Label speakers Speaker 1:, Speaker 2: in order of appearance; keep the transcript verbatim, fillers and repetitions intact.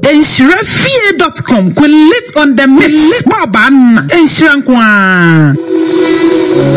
Speaker 1: enshira fie dot com. Lit on the mix. Baba enshira kwa.